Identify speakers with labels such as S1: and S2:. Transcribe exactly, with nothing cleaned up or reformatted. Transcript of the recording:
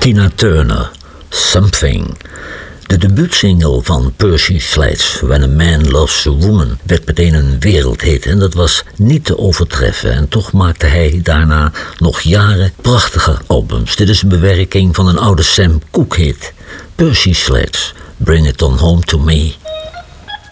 S1: Tina Turner, Something. De debuutsingle van Percy Sledge, When a Man Loves a Woman, werd meteen een wereldhit en dat was niet te overtreffen. En toch maakte hij daarna nog jaren prachtige albums. Dit is een bewerking van een oude Sam Cooke hit. Percy Sledge, Bring It On Home To Me.